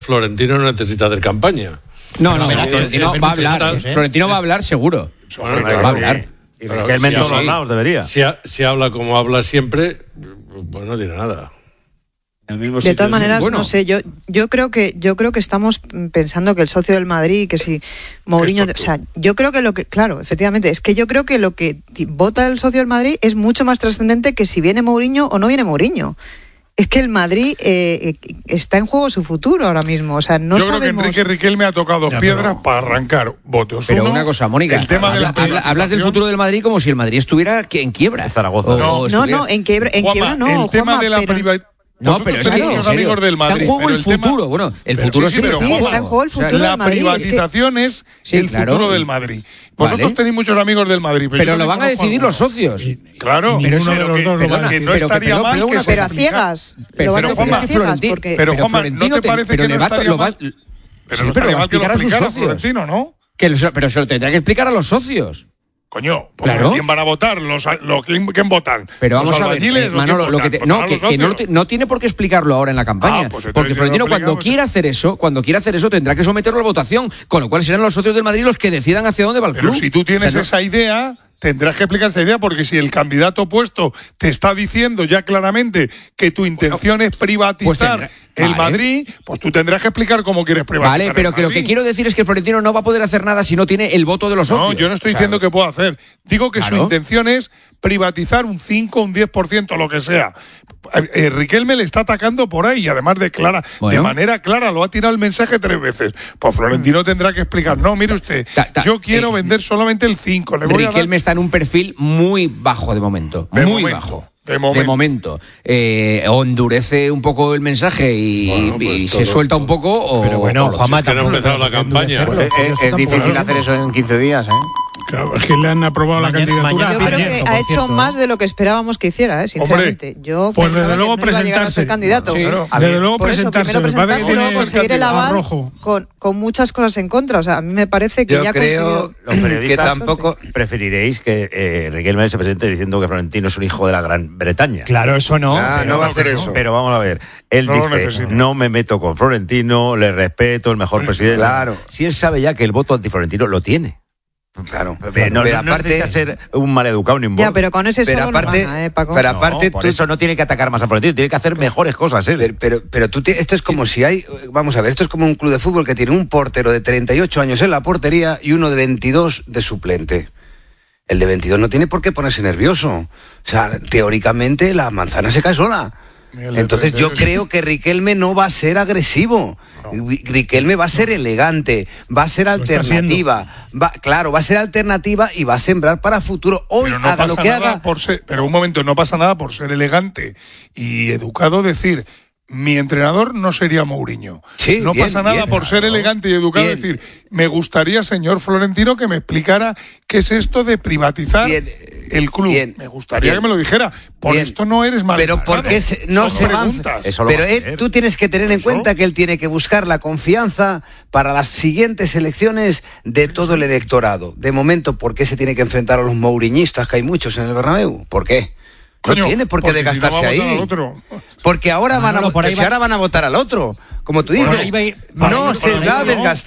Florentino no necesita hacer campaña. No, Florentino va a hablar. Florentino va a hablar seguro. Bueno, va a hablar. Y Riquelme en todos los lados debería. Si habla como habla siempre, pues no dirá nada. De todas maneras, no sé, yo creo que estamos pensando que el socio del Madrid, que si Mourinho, o sea, yo creo que claro, efectivamente, es que yo creo que lo que vota el socio del Madrid es mucho más trascendente que si viene Mourinho o no viene Mourinho. Es que el Madrid está en juego su futuro ahora mismo, o sea, no yo sabemos. Yo creo que Enrique Riquelme ha tocado piedras para arrancar votos. Pero una cosa, Mónica, el tema hablas del futuro del Madrid como si el Madrid estuviera en quiebra. Zaragoza. No, en quiebra no. El tema de la privatización. No, pero es que muchos amigos del Madrid, está en juego el futuro. Bueno, el futuro sí, está en juego el futuro del Madrid. La privatización es el futuro del Madrid. Vosotros tenéis muchos amigos del Madrid. Pero lo van a decidir los socios. Claro, pero que no estaría mal que se pero a ciegas. Pero Juanma, ¿no te parece que no estaría mal? Pero no estaría mal que lo explicara Florentino, ¿no? Pero se lo tendrá que explicar a los socios. Coño, claro. ¿Quién van a votar? ¿Quién votan? Pero vamos a ver, Manolo, no tiene por qué explicarlo ahora en la campaña, porque Florentino cuando quiera hacer eso tendrá que someterlo a votación, con lo cual serán los socios del Madrid los que decidan hacia dónde va el club. Pero si tú tienes esa idea, tendrás que explicar esa idea, porque si el candidato opuesto te está diciendo ya claramente que tu intención es privatizar el Madrid, pues tú tendrás que explicar cómo quieres privatizar. Vale, pero que lo que quiero decir es que Florentino no va a poder hacer nada si no tiene el voto de los socios. No, yo no estoy diciendo que pueda hacer. Digo que su intención es privatizar un 5, un 10%, lo que sea. Riquelme le está atacando por ahí y además de manera clara, lo ha tirado el mensaje 3 veces. Pues Florentino tendrá que explicar, no, mire usted, yo quiero vender solamente el 5. Riquelme está en un perfil muy bajo de momento. Bajo. De momento. O endurece un poco el mensaje y se suelta un poco o... Pero bueno, Juanma, que no ha empezado la campaña. Es difícil hacer eso en 15 días, ¿eh? Claro, es que le han aprobado la candidatura. Yo creo que ha hecho más de lo que esperábamos que hiciera, sinceramente. Yo pues desde luego que no iba a llegar a ser candidato. Sí, desde luego presentarse. Y luego conseguir el aval con muchas cosas en contra. O sea, a mí me parece que ya creo los periodistas tampoco preferiréis que Riquelme se presente diciendo que Florentino es un hijo de la Gran Bretaña. Claro, eso no. No va a hacer eso. Pero vamos a ver, él dice, no me meto con Florentino, le respeto, el mejor presidente. Claro. Si él sabe ya que el voto anti-Florentino lo tiene. Claro, no necesita ser un maleducado ni un ya, pero con ese solo Paco. Pero aparte, por eso no tiene que atacar más a Florentino, tiene que hacer mejores cosas él. Pero tú esto es como si hay, vamos a ver, esto es como un club de fútbol que tiene un portero de 38 años en la portería y uno de 22 de suplente. El de 22 no tiene por qué ponerse nervioso. O sea, teóricamente la manzana se cae sola. Entonces yo creo que Riquelme no va a ser agresivo. Riquelme va a ser elegante, va a ser alternativa, va a ser alternativa y va a sembrar para futuro. Hoy pero haga lo que haga. Pero un momento, no pasa nada por ser elegante y educado, decir, mi entrenador no sería Mourinho. Sí, no bien, pasa nada bien, por ser elegante y educado, decir, me gustaría, señor Florentino, que me explicara qué es esto de privatizar el club. Me gustaría que me lo dijera. Por esto no eres mal. Pero porque no se van. Pero tú tienes que tener en cuenta que él tiene que buscar la confianza para las siguientes elecciones de todo el electorado. De momento, ¿por qué se tiene que enfrentar a los mouriñistas, que hay muchos en el Bernabéu? ¿Por qué? No tiene por qué desgastarse ahí. Porque ahora van a votar al otro. Como tú dices, no se va a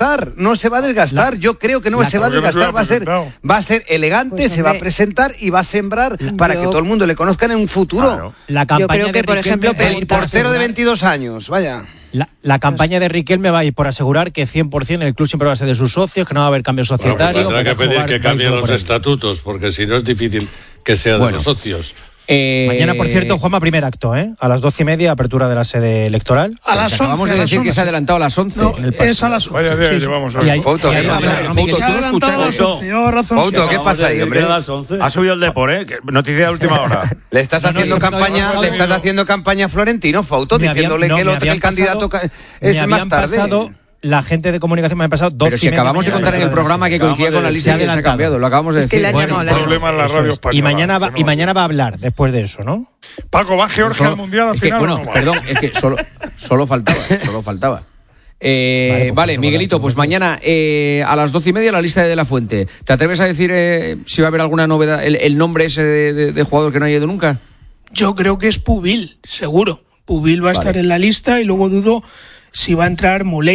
desgastar. Yo creo que no se va a desgastar. Va a ser elegante, pues, se va a presentar y va a sembrar para que todo el mundo le conozca en un futuro. Claro. La campaña yo creo que, por ejemplo, el portero de 22 años, vaya. La campaña de Riquelme va a ir por asegurar que 100% el club siempre va a ser de sus socios, que no va a haber cambio societario. Tendrá que pedir que cambien los estatutos, porque si no es difícil que sea de los socios. Mañana, por cierto, Juanma, primer acto, a las 12:30, apertura de la sede electoral. A las 11. Acabamos de decir que se ha adelantado a las 11. No, es a las 11. Vaya día llevamos hoy. Fouto, ¿qué pasa ahí, hombre? Ha subido el Depor, noticia de última hora. Le estás haciendo campaña a Florentino, Fouto, diciéndole que el candidato es más tarde. La gente de comunicación me ha pasado 2. Pero si acabamos de contar en el programa que coincidía con la lista que se ha cambiado, lo acabamos de decir. Problema en la radio española. Y mañana va a hablar después de eso, ¿no? Paco, ¿va Georgia al Mundial al final? Bueno, perdón, es que solo faltaba. Vale, Miguelito, pues mañana a las 12:30 la lista de De La Fuente. ¿Te atreves a decir si va a haber alguna novedad, el nombre ese de jugador que no haya ido nunca? Yo creo que es Pubil, seguro. Pubil va a estar en la lista y luego dudo si va a entrar Muley